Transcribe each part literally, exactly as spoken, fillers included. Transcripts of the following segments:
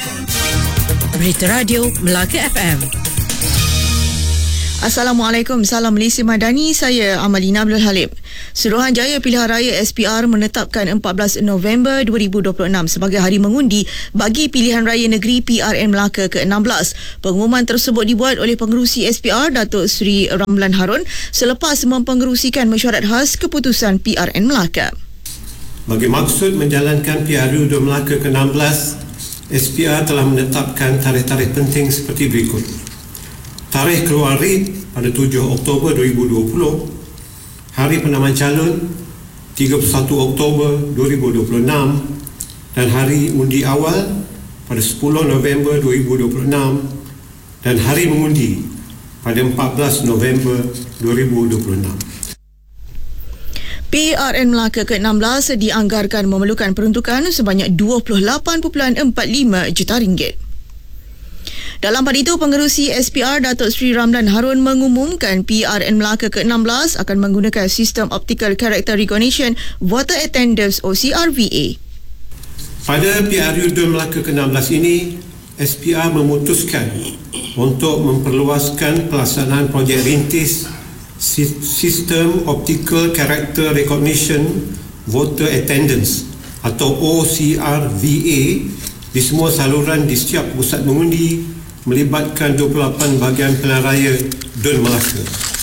Berita Radio Melaka F M. Assalamualaikum, salam Malaysia Madani, saya Amalina Abdul Halim. Suruhanjaya Pilihan Raya S P R menetapkan empat belas November dua ribu dua puluh enam sebagai hari mengundi bagi Pilihan Raya Negeri P R N Melaka ke enam belas. Pengumuman tersebut dibuat oleh Pengerusi S P R Datuk Seri Ramlan Harun selepas mempengerusikan mesyuarat khas keputusan P R N Melaka. Bagi maksud menjalankan P R U dua Melaka ke enam belas, S P R telah menetapkan tarikh-tarikh penting seperti berikut. Tarikh keluar writ pada tujuh Oktober dua ribu dua puluh, hari penamaan calon tiga puluh satu Oktober dua ribu dua puluh enam dan hari undi awal pada sepuluh November dua ribu dua puluh enam dan hari mengundi pada empat belas November dua ribu dua puluh enam. P R N Melaka ke enam belas dianggarkan memerlukan peruntukan sebanyak dua puluh lapan perpuluhan empat lima juta ringgit. Dalam pada itu, Pengerusi S P R Datuk Seri Ramlan Harun mengumumkan P R N Melaka ke enam belas akan menggunakan sistem Optical Character Recognition Voter Attendance O C R V A. Pada P R U dua Melaka ke enam belas ini, S P R memutuskan untuk memperluaskan pelaksanaan projek rintis Sistem Optical Character Recognition Voter Attendance atau O C R V A di semua saluran di setiap pusat mengundi melibatkan dua puluh lapan bahagian pilihan raya Dun Melaka.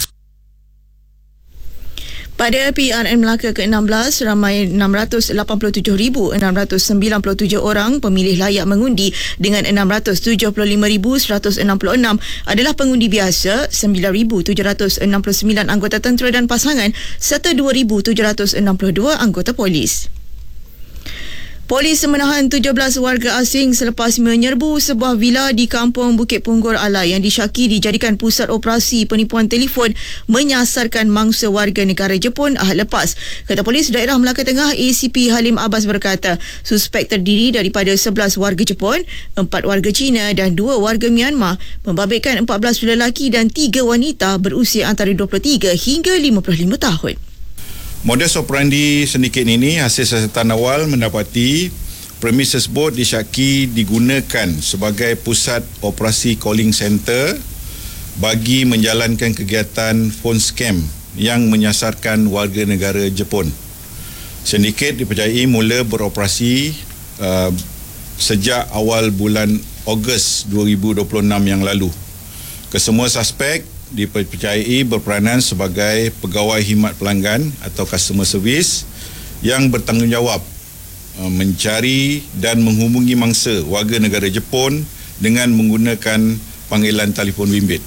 Pada P R N Melaka ke enam belas, ramai enam ratus lapan puluh tujuh ribu enam ratus sembilan puluh tujuh orang pemilih layak mengundi dengan enam ratus tujuh puluh lima ribu seratus enam puluh enam adalah pengundi biasa, sembilan ribu tujuh ratus enam puluh sembilan anggota tentera dan pasangan serta dua ribu tujuh ratus enam puluh dua anggota polis. Polis menahan tujuh belas warga asing selepas menyerbu sebuah vila di kampung Bukit Punggur Alai yang disyaki dijadikan pusat operasi penipuan telefon menyasarkan mangsa warga negara Jepun ahad lepas. Kata Polis Daerah Melaka Tengah A C P Halim Abbas berkata, suspek terdiri daripada sebelas warga Jepun, empat warga Cina dan dua warga Myanmar, membabitkan empat belas lelaki dan tiga wanita berusia antara dua puluh tiga hingga lima puluh lima tahun. Modus operandi sindiket ini hasil siasatan awal mendapati premis tersebut disyaki digunakan sebagai pusat operasi calling center bagi menjalankan kegiatan phone scam yang menyasarkan warga negara Jepun. Sindiket dipercayai mula beroperasi uh, sejak awal bulan Ogos dua ribu dua puluh enam yang lalu. Kesemua suspek dipercayai berperanan sebagai pegawai khidmat pelanggan atau customer service yang bertanggungjawab mencari dan menghubungi mangsa warga negara Jepun dengan menggunakan panggilan telefon bimbit.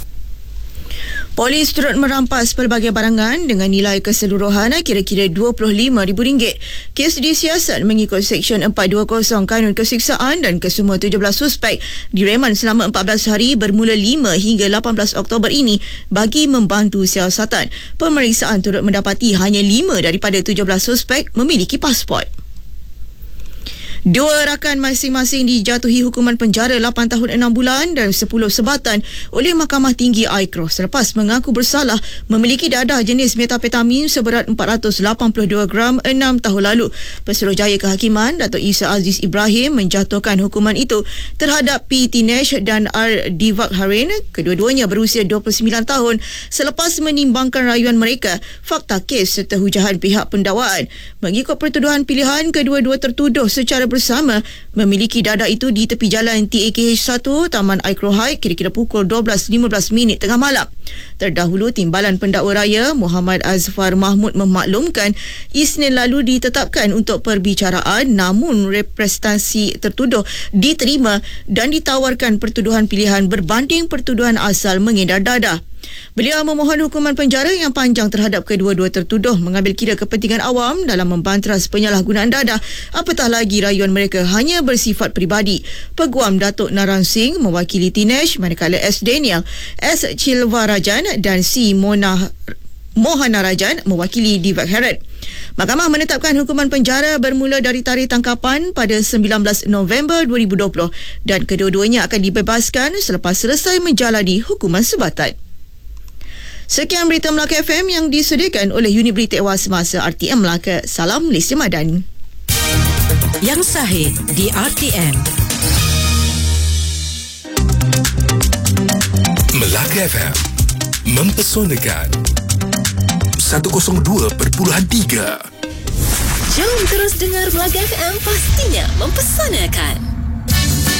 Polis turut merampas pelbagai barangan dengan nilai keseluruhan kira-kira dua puluh lima ribu ringgit. Kes disiasat mengikut Seksyen empat dua kosong Kanun Kesiksaan dan kesemua tujuh belas suspek direman selama empat belas hari bermula lima hingga lapan belas Oktober ini bagi membantu siasatan. Pemeriksaan turut mendapati hanya lima daripada tujuh belas suspek memiliki pasport. Dua rakan masing-masing dijatuhi hukuman penjara lapan tahun enam bulan dan sepuluh sebatan oleh Mahkamah Tinggi I C R O selepas mengaku bersalah memiliki dadah jenis metapetamin seberat empat ratus lapan puluh dua gram enam tahun lalu. Pesuruhjaya Kehakiman Datuk Isa Aziz Ibrahim menjatuhkan hukuman itu terhadap P. Tinesh dan R. Divakharin, kedua-duanya berusia dua puluh sembilan tahun, selepas menimbangkan rayuan mereka, fakta kes serta hujahan pihak pendakwaan. Mengikut pertuduhan pilihan, kedua-dua tertuduh secara bersama memiliki dadah itu di tepi jalan T A K H satu Taman I C R O High kira-kira pukul dua belas lima belas minit tengah malam. Terdahulu, Timbalan Pendakwa Raya Muhammad Azfar Mahmud memaklumkan Isnin lalu ditetapkan untuk perbicaraan, namun representasi tertuduh diterima dan ditawarkan pertuduhan pilihan berbanding pertuduhan asal mengedar dadah. Beliau memohon hukuman penjara yang panjang terhadap kedua-dua tertuduh mengambil kira kepentingan awam dalam membantras penyalahgunaan dadah, apatah lagi rayuan mereka hanya bersifat peribadi. Peguam Datuk Naran Singh mewakili Tinesh, manakala S. Daniel, S. Chilvarajan dan C. Mona Mohanarajan mewakili Divakharin. Mahkamah menetapkan hukuman penjara bermula dari tarikh tangkapan pada sembilan belas November dua ribu dua puluh dan kedua-duanya akan dibebaskan selepas selesai menjalani hukuman sebatan. Sekian berita Melaka F M yang disediakan oleh Unit Berita Ewas Semasa R T M Melaka. Salam Malaysia Madani. Yang sahih di R T M. Melaka F M mempesonakan seratus dua perpuluhan tiga. Jom terus dengar Melaka F M, pastinya mempesonakan.